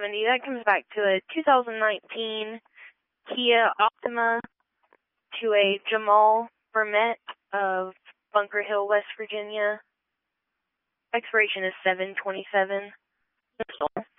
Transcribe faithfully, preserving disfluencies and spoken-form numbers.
seventy. That comes back to a two thousand nineteen Kia Optima, to a Jamal Vermette of Bunker Hill, West Virginia. Expiration is seven twenty-seven.